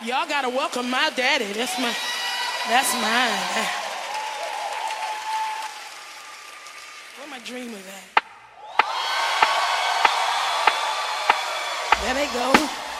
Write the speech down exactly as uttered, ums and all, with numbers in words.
Y'all gotta welcome my daddy. That's my, that's mine. Where my dreamers at? There they go.